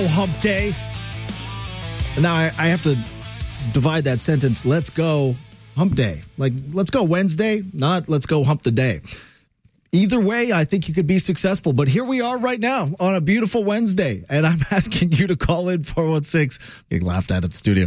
go hump day. Now I have to divide that sentence. Let's go hump day. Like, let's go Wednesday, not let's go hump the day. Either way, I think you could be successful. But here we are right now on a beautiful Wednesday. And I'm asking you to call in 416. Getting laughed at the studio.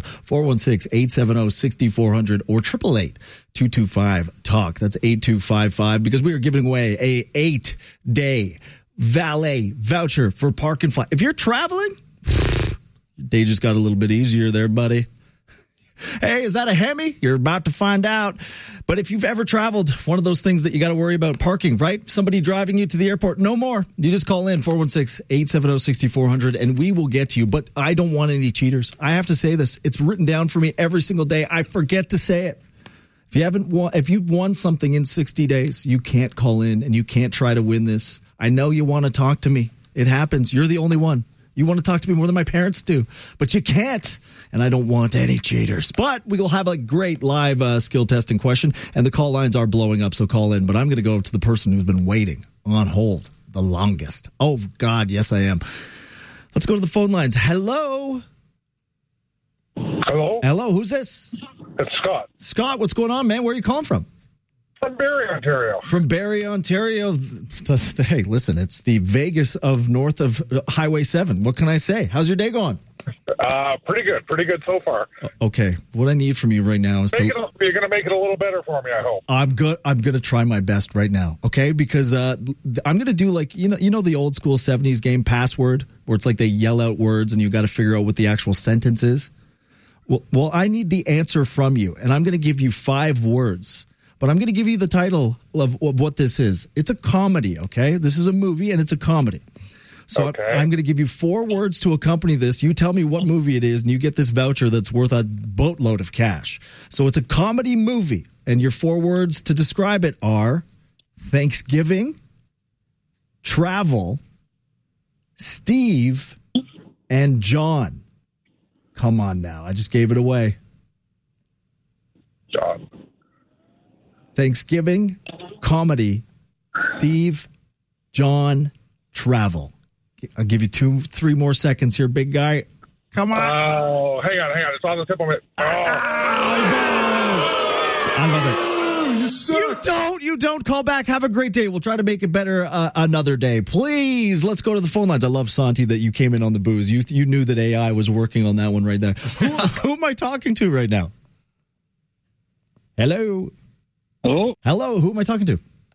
416-870-6400 or 888-225-TALK. That's 8255 because we are giving away a 8-day valet voucher for Park and Fly. If you're traveling, your day just got a little bit easier there, buddy. Hey, is that a Hemi? You're about to find out. But if you've ever traveled, one of those things that you got to worry about parking, right? Somebody driving you to the airport, no more. You just call in 416-870-6400 and we will get to you. But I don't want any cheaters. I have to say this. It's written down for me every single day. I forget to say it. If you've won something in 60 days, you can't call in and you can't try to win this. I know you want to talk to me. It happens. You're the only one. You want to talk to me more than my parents do, but you can't. And I don't want any cheaters. But we will have a great live skill testing question, and the call lines are blowing up, so call in. But I'm going to go to the person who's been waiting on hold the longest. Oh, God, yes, I am. Let's go to the phone lines. Hello? Hello? Hello, who's this? It's Scott. Scott, what's going on, man? Where are you calling from? From Barrie, Ontario. From Barrie, Ontario. Hey, listen, it's the Vegas of north of Highway 7. What can I say? How's your day going? Pretty good. Pretty good so far. Okay. What I need from you right now is you're going to make it a little better for me, I hope. I'm going to try my best right now, okay? Because I'm going to do like, you know the old school 70s game Password, where it's like they yell out words and you got to figure out what the actual sentence is? Well, I need the answer from you, and I'm going to give you 5 words. But I'm going to give you the title of what this is. It's a comedy, okay? This is a movie, and it's a comedy. So okay. I'm going to give you 4 words to accompany this. You tell me what movie it is, and you get this voucher that's worth a boatload of cash. So it's a comedy movie, and your 4 words to describe it are Thanksgiving, travel, Steve, and John. Come on now. I just gave it away. John. Thanksgiving, comedy, Steve, John, travel. I'll give you 2-3 more seconds here, big guy. Come on. Oh, hang on. It's on the tip of it. Oh. I love it. You don't call back. Have a great day. We'll try to make it better another day. Please, let's go to the phone lines. I love, Santi, that you came in on the booze. You knew that AI was working on that one right there. Who am I talking to right now? Hello? Hello? Hello, who am I talking to?